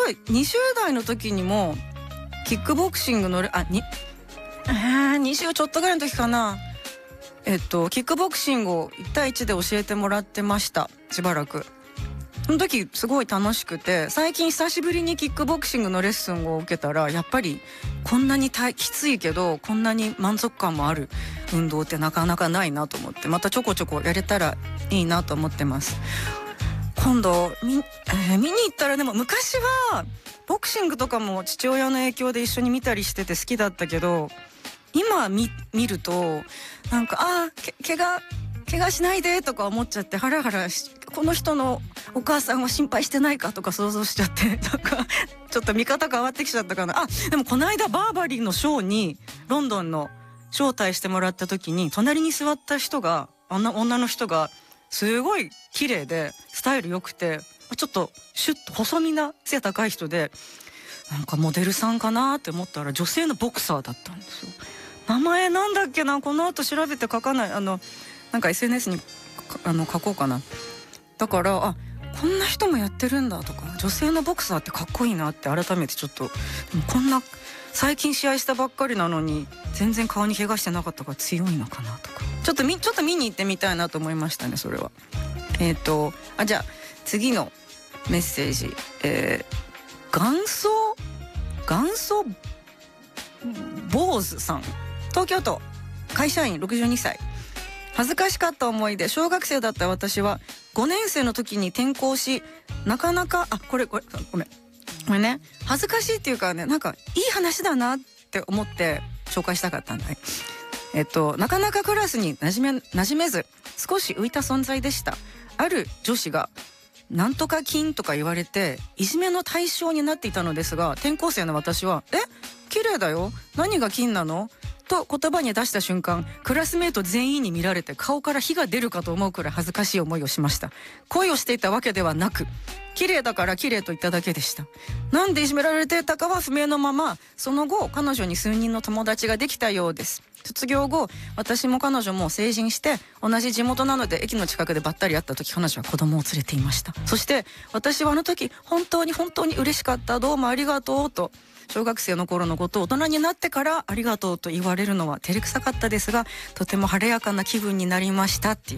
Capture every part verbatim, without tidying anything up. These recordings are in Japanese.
ごいにじゅう代の時にもキックボクシングのれあにえー、にじゅうちょっとぐらいの時かな、えっとキックボクシングをいち対いちで教えてもらってました。しばらくその時すごい楽しくて、最近久しぶりにキックボクシングのレッスンを受けたら、やっぱりこんなにきついけどこんなに満足感もある運動ってなかなかないなと思って、またちょこちょこやれたらいいなと思ってます。今度 見,、えー、見に行ったら、でも昔はボクシングとかも父親の影響で一緒に見たりしてて好きだったけど、今 見, 見るとなんかあーけ怪我怪我しないでとか思っちゃって、ハラハラし、この人のお母さんは心配してないかとか想像しちゃって、なんかちょっと見方変わってきちゃったかな。あ、でもこの間バーバリーのショーにロンドンの招待してもらった時に、隣に座った人が女女の人がすごい綺麗でスタイル良くて、ちょっとシュッと細身な背高い人で、なんかモデルさんかなって思ったら女性のボクサーだったんですよ。名前なんだっけな、この後調べて書かない、あのなんか エスエヌエス にあの書こうかな。だからあ、こんな人もやってるんだとか、女性のボクサーってかっこいいなって改めてちょっと、でもこんな最近試合したばっかりなのに全然顔に怪我してなかったから強いのかなとか、ちょっとみちょっと見に行ってみたいなと思いましたね、それは。えっとあじゃあ次のメッセージ、えー、元祖元祖坊主さん、東京都会社員ろくじゅうにさい。恥ずかしかった思い出、小学生だった私はごねん生の時に転校し、なかなかあこれこれごめんこれね、恥ずかしいっていうかね、なんかいい話だなって思って紹介したかったんだ。えっとなかなかクラスに馴染め馴染めず、少し浮いた存在でした。ある女子がなんとか金とか言われていじめの対象になっていたのですが、転校生の私はえ綺麗だよ、何が金なのと言葉に出した瞬間、クラスメート全員に見られて顔から火が出るかと思うくらい恥ずかしい思いをしました。恋をしていたわけではなく、綺麗だから綺麗と言っただけでした。なんでいじめられていたかは不明のまま、その後彼女に数人の友達ができたようです。卒業後、私も彼女も成人して、同じ地元なので駅の近くでばったり会った時、彼女は子供を連れていました。そして私はあの時本当に本当に嬉しかった、どうもありがとうと。小学生の頃のことを大人になってからありがとうと言われるのは照れくさかったですが、とても晴れやかな気分になりましたっていう、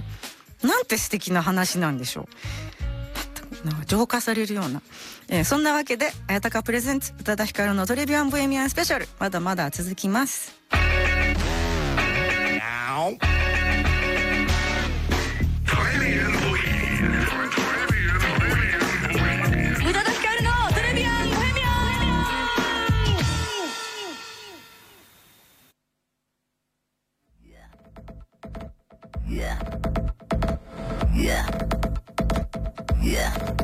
なんて素敵な話なんでしょう。なんか浄化されるような、えー、そんなわけで綾鷹プレゼンツ宇多田ヒカルのトリビアンボヘミアンスペシャル、まだまだ続きます。 Yeah. Yeah. Yeah.